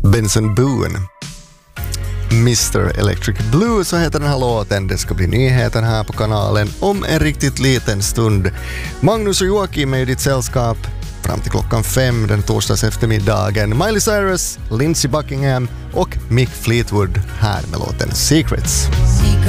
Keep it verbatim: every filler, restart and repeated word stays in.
Benson Boone. mister Electric Blue, så heter den här låten. Det ska bli nyheten här på kanalen om en riktigt liten stund. Magnus och Joakim är i ditt sällskap fram till klockan fem den torsdags eftermiddagen. Miley Cyrus, Lindsey Buckingham och Mick Fleetwood här med låten Secrets.